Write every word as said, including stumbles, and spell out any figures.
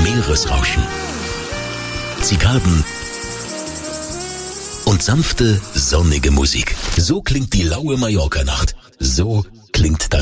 Meeresrauschen, Zikaden und sanfte, sonnige Musik. So klingt die laue Mallorca-Nacht. So klingt das